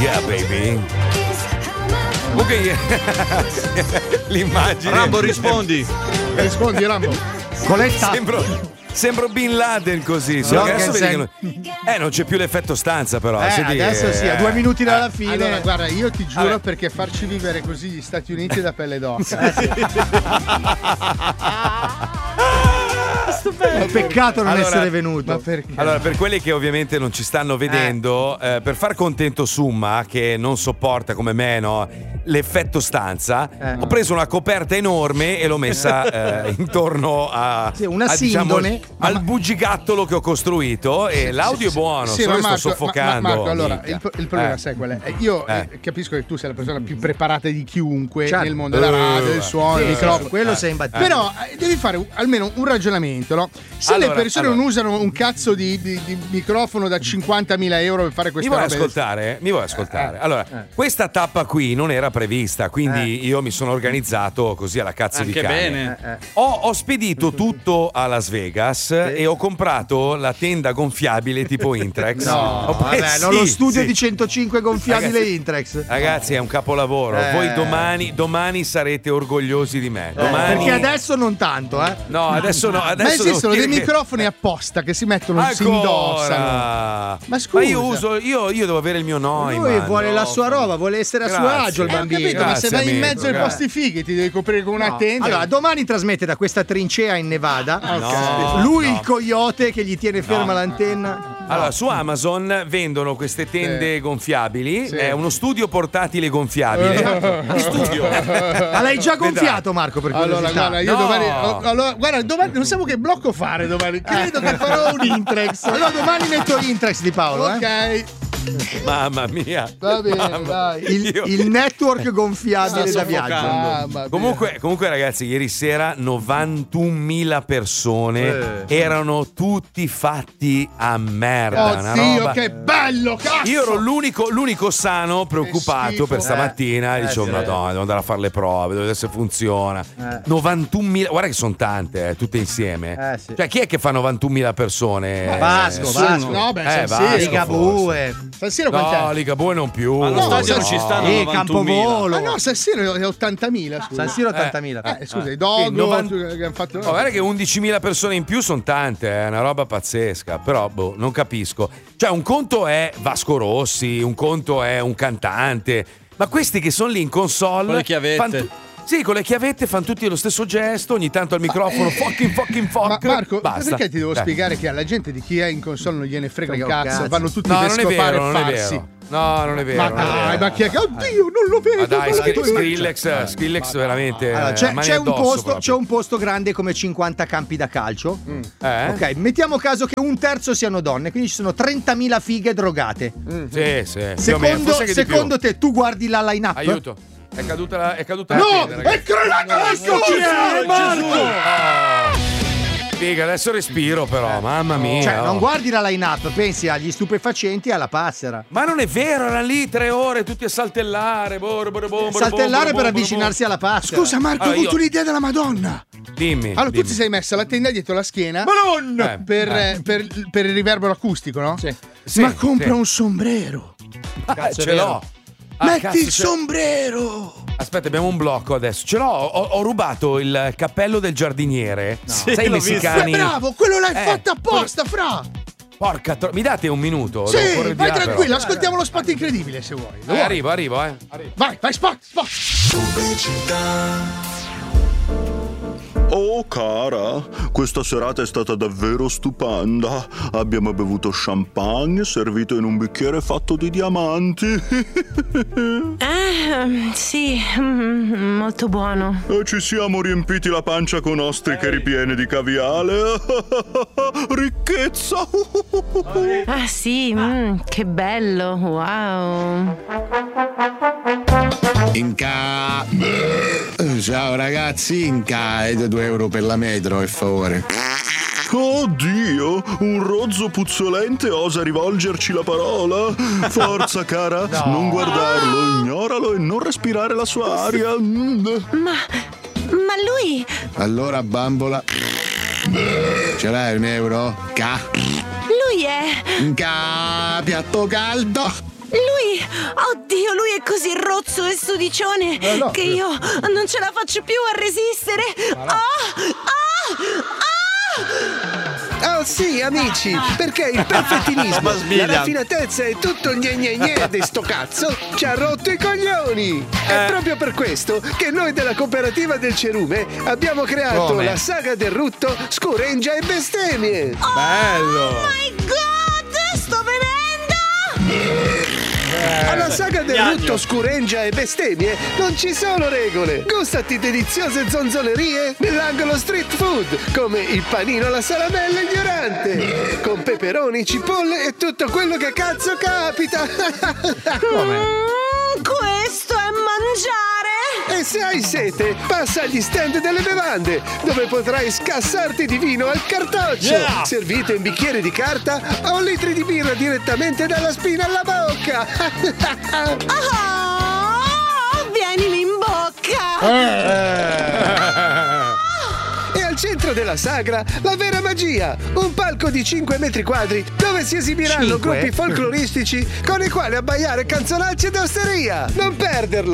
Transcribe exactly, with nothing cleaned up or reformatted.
Yeah, baby. Ok, l'immagine. Rambo, rispondi. Rispondi, Rambo. Coletta. Sembro, sembro Bin Laden così. Solo che adesso vedi che non, eh, non c'è più l'effetto stanza, però. Eh, Senti, adesso sì, a due minuti dalla fine. Allora, guarda, io ti giuro, Vabbè. perché farci vivere così gli Stati Uniti è da pelle d'oca. È un peccato non Allora, essere venuto. Ma perché? Allora, per quelli che ovviamente non ci stanno vedendo, eh. per far contento Summa, che non sopporta come me, no, l'effetto stanza, Eh. ho preso una coperta enorme e l'ho messa eh, intorno a, Sì, una a, diciamo, sindone. al bugigattolo che ho costruito. E l'audio è buono, Sì, solo ma che Marco, sto soffocando. ma- ma Marco, allora, minchia. il, il problema Eh. sai qual è? Io Eh. eh, capisco che tu sei la persona più preparata di chiunque Certo. nel mondo della radio, del suono, Sì, del sì, microfono. su quello sei imbattibile. Però eh, devi fare un- almeno un ragionamento, no? Se Allora, le persone allora. non usano un cazzo di, di- di microfono da cinquantamila euro per fare Mi queste vuoi robe, ascoltare? Mi vuoi ascoltare? Eh, Allora, eh. questa tappa qui non era prevista, quindi io mi sono organizzato così alla cazzo di Anche cane. bene. Eh, eh. Ho, ho spedito tutto a Las Vegas e ho comprato la tenda gonfiabile tipo Intrex. No, Ho pre- vabbè, non sì, lo studio sì. di centocinque gonfiabile Ragazzi- Intrex. Ragazzi, è un capolavoro. Eh. Voi domani, domani sarete orgogliosi di me. Domani... Perché adesso non tanto, eh. No, adesso no. Ma Adesso esistono devo dei dire che- microfoni apposta che si mettono, si indossano. Ancora. Ma scusa. io uso, io, io devo avere il mio noi. Lui vuole la sua roba, vuole essere a suo Grazie. agio il Eh, ho bambino. capito, ma se Grazie, vai in amico, mezzo ai grazie. posti fighi ti devi coprire con una No. tenda. Allora, domani trasmette da questa trincea in Nevada. No, Lui no. il coyote che gli tiene ferma No. l'antenna. Allora, su Amazon vendono queste tende Sì. gonfiabili. Sì. È uno studio portatile gonfiabile. Di studio. Ma l'hai già gonfiato, Marco, per Allora, curiosità? guarda, io No. domani. oh, allora, guarda, domani non sapevo che blocco fare domani. Credo che farò un Intrex. Allora domani metto Intrex di Paolo, Ok, eh? Mamma mia. va bene, Mamma- dai. Il, Io- il network gonfiabile Sta da viaggio. soffocando. Ah, va bene. Comunque, comunque, ragazzi, ieri sera novantunmila persone Eh. erano tutti fatti a merda. una Oddio, roba. che bello, cazzo! Io ero l'unico, l'unico sano preoccupato schifo. per stamattina. Eh, e dicevo, eh, sì. Madonna, devo andare a fare le prove, devo vedere se funziona. Eh. novantunmila, guarda che sono tante, eh, tutte insieme. Eh, sì. Cioè, chi è che fa novantunmila persone? Vasco, Eh, Vasco. No, beh, Eh, San Vasco, Siro. Ligabue. San Siro quant'è? No, Ligabue non più. Allo stadio non no. ci stanno Eh, novantunomila. Campovolo. Ah no, San Siro è ottantamila. Scusa. San Siro ottantamila. Eh, scusa, Eh. i Dogo Sì, novanta che hanno fatto. Oh, guarda che undicimila persone in più sono tante, è una roba pazzesca, però boh, non capisco. Cioè, un conto è Vasco Rossi, un conto è un cantante, ma questi che sono lì in console Con le chiavette. fan tu- sì, con le chiavette fanno tutti lo stesso gesto, ogni tanto al microfono, fucking fucking fuck. Ma Marco, basta. perché ti devo Dai. spiegare che alla gente di chi è in console non gliene frega un Frega un cazzo, cazzo. vanno tutti No, per non è scopare vero, e non è farsi. vero. No, non è vero. Ma non è dai, vero. ma chi è che. Oddio, non lo vedo! Ma dai, ma Skri- tu- Skrillex, Skrillex veramente. Allora, eh, c'è, mani c'è un addosso posto, proprio. c'è un posto grande come cinquanta campi da calcio. Eh? Ok, mettiamo caso che un terzo siano donne, quindi ci sono trentamila fighe drogate. Sì, sì. più o meno, Secondo, forse anche di più. secondo te, tu guardi la line-up? Aiuto. È caduta la, è caduta la No! tenda, ragazzi. È crollato la scuola! Marco! Figa, adesso respiro però, mamma mia. Cioè, oh. non guardi la line-up, pensi agli stupefacenti e alla passera. Ma non è vero, erano lì tre ore tutti a saltellare. Bor, bor, bor, bor, Saltellare bor, per bor, bor, avvicinarsi alla passera. Scusa, Marco, Allora, ho avuto io- un'idea della Madonna. bor. Dimmi. Allora, tu dimmi. ti sei messa la tenda dietro la schiena Eh, per, eh. eh, per, per il riverbero acustico, no? Sì. Sì, Ma compra sì. un sombrero. Ah, Cazzo, è ce vero. l'ho. Ah, Metti cazzo, il c'è- sombrero. Aspetta, abbiamo un blocco adesso. Ce l'ho, ho, ho rubato il cappello del giardiniere. Sì, Sai i l'ho visto. messicani? Ma bravo, quello l'hai Eh, fatto apposta, fra. Porca tro- mi date un minuto? Devo Sì, correre di vai là, però. tranquillo, ascoltiamo lo spot incredibile se vuoi. Lo Eh, vuoi? arrivo, arrivo, eh. Arrivo. Vai, vai, spot, spot. Oh cara, questa serata è stata davvero stupenda. Abbiamo bevuto champagne servito in un bicchiere fatto di diamanti. Eh, sì, mm, molto buono. E ci siamo riempiti la pancia con ostriche ripiene di caviale. Ricchezza. Ah, sì, mm, che bello, wow. Inca. Ciao ragazzi, Inca ed due euro per la metro, per favore. Oddio, un rozzo puzzolente osa rivolgerci la parola. Forza cara, non guardarlo, ignoralo e non respirare la sua aria. Mm. Ma, ma lui, Allora, bambola. Ce l'hai un euro? Ca. lui è... Inca, piatto caldo. Lui, oddio, lui è così rozzo e sudicione Eh, no. che io non ce la faccio più a resistere. Ah, ah, ah! Oh sì, amici, perché il perfezionismo, la Masmiglia. raffinatezza e tutto il gne gne gne di sto cazzo ci ha rotto i coglioni. È proprio per questo che noi della cooperativa del cerume abbiamo creato Come? la saga del rutto, scureggia e bestemmie. Bello! Oh my god, sto venendo! Alla saga del Gnagno. rutto, scureggia e bestemmie non ci sono regole. Gustati deliziose zonzolerie nell'angolo street food, come il panino alla salamella ignorante, con peperoni, cipolle e tutto quello che cazzo capita. Mm, questo è mangiare! E se hai sete, passa agli stand delle bevande, dove potrai scassarti di vino al cartoccio, Yeah! servito in bicchieri di carta o litri di birra direttamente dalla spina alla bocca. Oh, vienimi in bocca! E al centro della sagra, la vera magia, un palco di cinque metri quadri dove si esibiranno Cinque? gruppi folcloristici con i quali abbaiare canzonacce d'osteria. Non perderla!